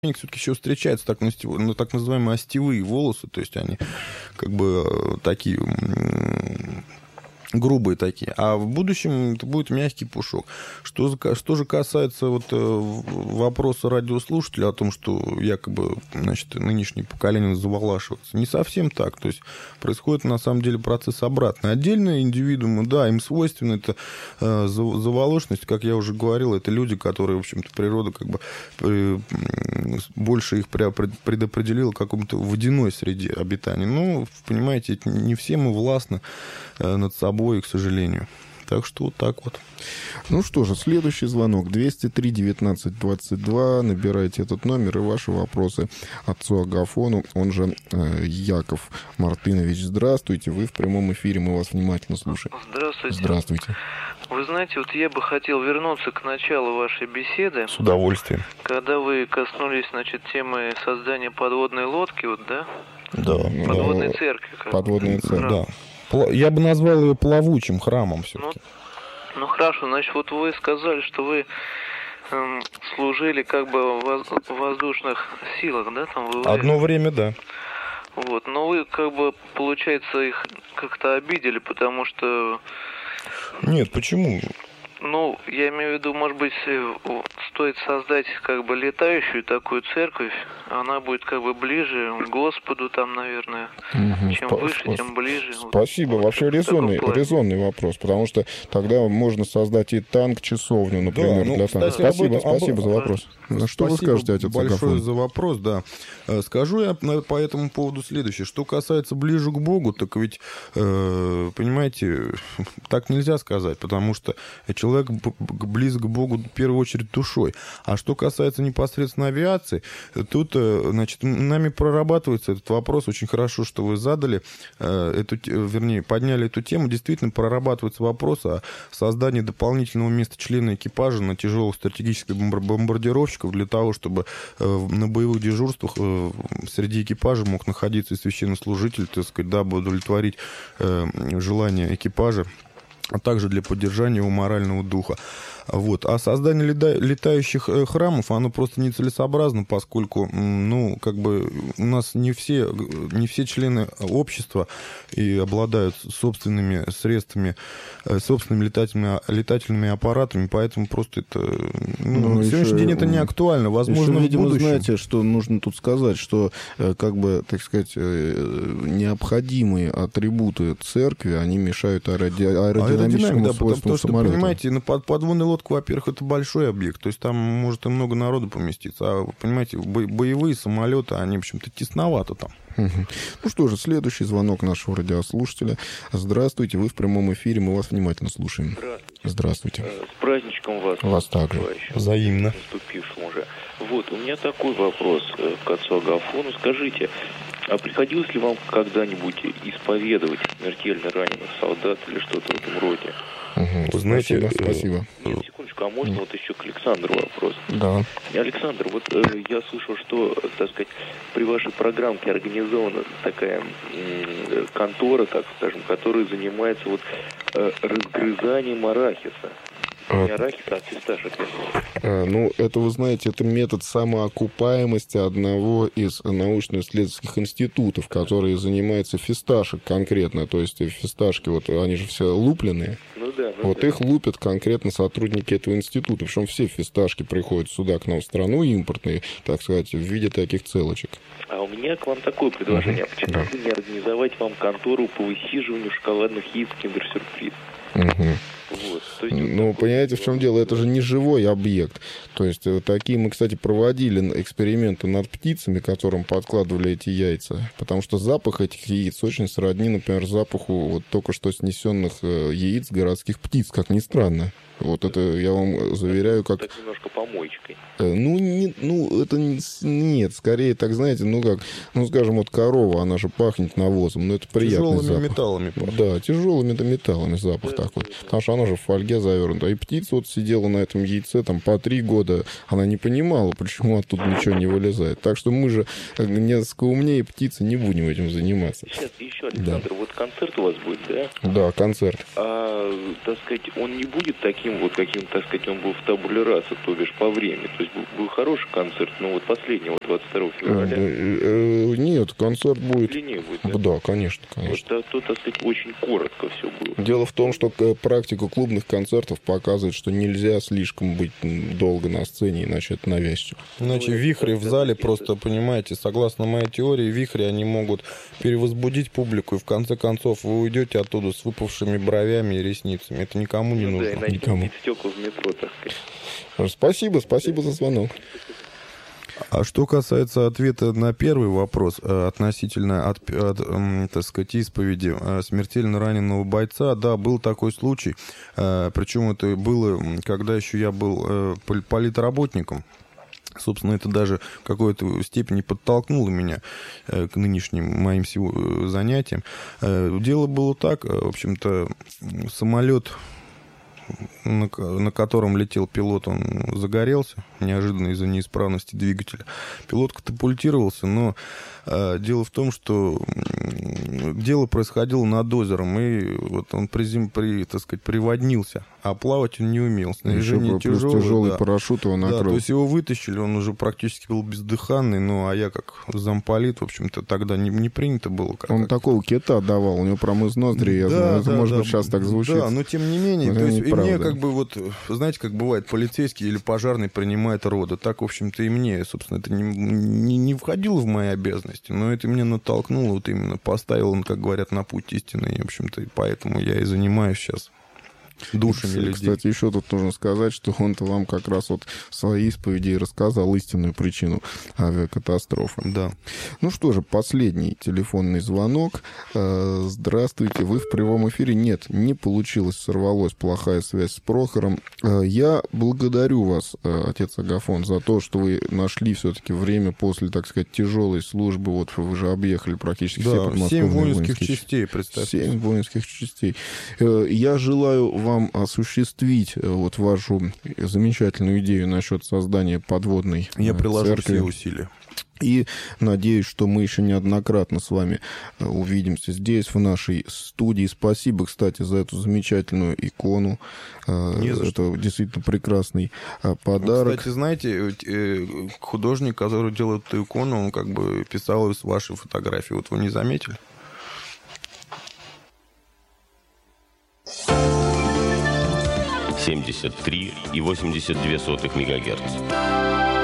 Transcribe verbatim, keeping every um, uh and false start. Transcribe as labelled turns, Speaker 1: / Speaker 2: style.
Speaker 1: все-таки еще встречаются так, ну, так называемые остевые волосы, то есть они как бы такие грубые такие, а в будущем это будет мягкий пушок. Что, что же касается вот вопроса радиослушателя о том, что якобы, значит, нынешнее поколение заволашивается, не совсем так. То есть происходит на самом деле процесс обратный. Отдельные индивидуумы, да, им свойственна эта э, заволошенность, как я уже говорил, это люди, которые, в общем-то, природа как бы э, больше их предопределила к какому-то водяной среде обитания. Ну, понимаете, не все мы властны э, над собой, к сожалению. Так что вот так вот.
Speaker 2: Ну что же, следующий звонок. двести три девятнадцать двадцать два. Набирайте этот номер и ваши вопросы отцу Агафону, он же э, Яков Мартынович. Здравствуйте, вы в прямом эфире, мы вас внимательно слушаем.
Speaker 3: Здравствуйте.
Speaker 2: Здравствуйте.
Speaker 3: Вы знаете, вот я бы хотел вернуться к началу вашей беседы.
Speaker 1: С удовольствием.
Speaker 3: Когда вы коснулись, значит, темы создания подводной лодки, вот, да?
Speaker 1: Да.
Speaker 3: Подводной
Speaker 1: Но...
Speaker 3: церкви. Как
Speaker 2: Подводная церковь,
Speaker 1: да. Я бы назвал ее плавучим храмом все-таки.
Speaker 3: Ну, ну хорошо, значит, вот вы сказали, что вы эм, служили как бы в воздушных силах, да? Там вы
Speaker 1: Одно время, да.
Speaker 3: Вот, но вы как бы, получается, их как-то обидели, потому что...
Speaker 1: Нет, почему?
Speaker 3: Ну, я имею в виду, может быть, стоит создать как бы летающую такую церковь, она будет как бы ближе к Господу там, наверное, угу, чем спа- выше, спа- тем ближе.
Speaker 2: Спасибо, вот, вообще резонный, резонный вопрос, потому что тогда можно создать и танк-часовню, например, да, ну, для танка.
Speaker 1: Кстати,
Speaker 2: спасибо,
Speaker 1: этом,
Speaker 2: спасибо об... за вопрос.
Speaker 1: Да.
Speaker 2: Что вы скажете, отец Агафон?
Speaker 1: Большое за вопрос, да. Скажу я по этому поводу следующее. Что касается ближе к Богу, так ведь, понимаете, так нельзя сказать, потому что человек близок к Богу в первую очередь душой. А что касается непосредственно авиации, тут, значит, нами прорабатывается этот вопрос. Очень хорошо, что вы задали эту, вернее, подняли эту тему. Действительно прорабатывается вопрос о создании дополнительного места члена экипажа на тяжелых стратегических бомбардировщиков для того, чтобы на боевых дежурствах среди экипажа мог находиться и священнослужитель, так сказать, дабы удовлетворить желание экипажа, а также для поддержания его морального духа. Вот. А создание летающих храмов, оно просто нецелесообразно, поскольку, ну, как бы у нас не все, не все члены общества и обладают собственными средствами, собственными летательными, летательными аппаратами, поэтому просто это, ну, ну, на сегодняшний день это не актуально. Возможно,
Speaker 2: еще, видимо,
Speaker 1: в будущем...
Speaker 2: знаете, что нужно тут сказать, что, как бы, так сказать, необходимые атрибуты церкви, они мешают аэроди... аэродинамическому
Speaker 1: да,
Speaker 2: свойству
Speaker 1: потому что,
Speaker 2: самолета.
Speaker 1: Понимаете, на подводной лодке, во-первых, это большой объект, то есть там может и много народу поместиться, а, вы понимаете, боевые самолеты, они, в общем-то, тесновато там.
Speaker 2: Угу. Ну что же, следующий звонок нашего радиослушателя. Здравствуйте, вы в прямом эфире, мы вас внимательно слушаем.
Speaker 4: Здравствуйте.
Speaker 2: Здравствуйте.
Speaker 4: С праздничком вас.
Speaker 2: Вас также.
Speaker 1: Взаимно.
Speaker 4: Наступившим уже. Вот, у меня такой вопрос к отцу Агафону. Скажите, а приходилось ли вам когда-нибудь исповедовать смертельно раненых солдат или что-то в этом роде?
Speaker 2: Угу. Вы знаете, спасибо, спасибо.
Speaker 4: Нет, секундочку, а можно mm. вот еще к Александру вопрос?
Speaker 2: Да.
Speaker 4: Александр, вот э, я слышал, что, так сказать, при вашей программке организована такая э, контора, так скажем, которая занимается вот э, разгрызанием арахиса. Не арахиса, а фисташек.
Speaker 2: А, ну, это, вы знаете, это метод самоокупаемости одного из научно-исследовательских институтов, который занимается фисташек конкретно. То есть фисташки, вот они же все лупленные.
Speaker 4: Ну да. Ну
Speaker 2: вот
Speaker 4: да.
Speaker 2: их лупят конкретно сотрудники этого института. Причем все фисташки приходят сюда, к нам в страну, импортные, так сказать, в виде таких целочек.
Speaker 4: А у меня к вам такое предложение. Uh-huh. Почему бы да. не организовать вам контору по высиживанию шоколадных яиц Киндер-сюрприз?
Speaker 2: Uh-huh.
Speaker 4: Вот. То есть,
Speaker 2: ну,
Speaker 4: вот
Speaker 2: понимаете, в чем дело? Это же не живой объект. То есть такие мы, кстати, проводили эксперименты над птицами, которым подкладывали эти яйца. Потому что запах этих яиц очень сродни, например, запаху вот только что снесенных яиц городских птиц, как ни странно. Вот это я вам заверяю, как...
Speaker 4: Так немножко помоечкой.
Speaker 2: Ну, не, ну, это нет, скорее, так, знаете, ну как, ну, скажем, вот корова, она же пахнет навозом, но это приятный
Speaker 1: тяжелыми
Speaker 2: запах.
Speaker 1: металлами пахнет.
Speaker 2: Да, тяжелыми металлами запах да, такой. Да, да. Потому что она же в фольге завернута. И птица вот сидела на этом яйце там по три года, она не понимала, почему оттуда ничего не вылезает. Так что мы же несколько умнее птицы не будем этим заниматься.
Speaker 4: Сейчас еще, Александр, да. вот концерт у вас будет, да?
Speaker 2: Да, концерт.
Speaker 4: А, так сказать, он не будет таким таким вот, каким, так сказать, он был в табуле раса, то бишь по времени. То есть был, был хороший концерт, но вот последний, вот двадцать второго февраля.
Speaker 2: А, нет, концерт будет...
Speaker 4: Длиннее будет,
Speaker 2: да? Да, конечно, конечно.
Speaker 4: Вот, то, так сказать, очень коротко все было.
Speaker 2: Дело в том, что практика клубных концертов показывает, что нельзя слишком быть долго на сцене, иначе это навязчиво.
Speaker 1: Иначе вихри в зале просто, понимаете, согласно моей теории, вихри, они могут перевозбудить публику, и в конце концов вы уйдете оттуда с выпавшими бровями и ресницами. Это никому не
Speaker 4: ну,
Speaker 1: нужно.
Speaker 4: Да,
Speaker 1: никому.
Speaker 4: Стекла в метро, так сказать.
Speaker 2: Спасибо, спасибо за звонок.
Speaker 1: А что касается ответа на первый вопрос относительно, от, от, так сказать, исповеди смертельно раненого бойца, да, был такой случай. Причем это было, когда еще я был политработником. Собственно, это даже в какой-то степени подтолкнуло меня к нынешним моим занятиям. Дело было так, в общем-то, самолет, на, на котором летел пилот, он загорелся неожиданно из-за неисправности двигателя. Пилот катапультировался, но э, дело в том, что э, дело происходило над озером, и вот он призем, при, так сказать, приводнился, а плавать он не умел. Снаряжение тяжелое.
Speaker 2: Тяжелый
Speaker 1: да.
Speaker 2: парашют его накрыл.
Speaker 1: Да, то есть его вытащили, он уже практически был бездыханный, ну, а я как замполит, в общем-то, тогда не, не принято было. Как,
Speaker 2: он
Speaker 1: как...
Speaker 2: такого кита давал, у него промыс ноздри, я
Speaker 1: да,
Speaker 2: знаю, это,
Speaker 1: да,
Speaker 2: может
Speaker 1: да,
Speaker 2: быть, сейчас так звучит.
Speaker 1: Да, но тем не менее,
Speaker 2: но
Speaker 1: то есть и
Speaker 2: правда.
Speaker 1: мне как бы вот, знаете, как бывает, полицейский или пожарный принимает роды, так, в общем-то, и мне, собственно, это не, не, не входило в мои обязанности, но это меня натолкнуло, вот именно поставило, как говорят, на путь истины, и, в общем-то, поэтому я и занимаюсь сейчас душами людей.
Speaker 2: Кстати, еще тут нужно сказать, что он-то вам как раз вот в своей исповеди рассказал истинную причину авиакатастрофы.
Speaker 1: Да.
Speaker 2: Ну что же, последний телефонный звонок. Здравствуйте, вы в прямом эфире? Нет, не получилось, сорвалось, плохая связь с Прохором. Я благодарю вас, отец Агафон, за то, что вы нашли все-таки время после, так сказать, тяжелой службы. Вот вы же объехали практически
Speaker 1: да,
Speaker 2: все подмосковные
Speaker 1: семь воинских
Speaker 2: воинские
Speaker 1: частей, представьте.
Speaker 2: Семь воинских частей. Я желаю вам вам осуществить вот вашу замечательную идею насчет создания подводной
Speaker 1: Я приложу
Speaker 2: церкви.
Speaker 1: все усилия.
Speaker 2: И надеюсь, что мы еще неоднократно с вами увидимся здесь, в нашей студии. Спасибо, кстати, за эту замечательную икону. Это действительно прекрасный подарок.
Speaker 1: Кстати, знаете, художник, который делает эту икону, он как бы писал из вашей фотографии. Вот вы не заметили?
Speaker 5: семьдесят три и восемьдесят две сотых мегагерц.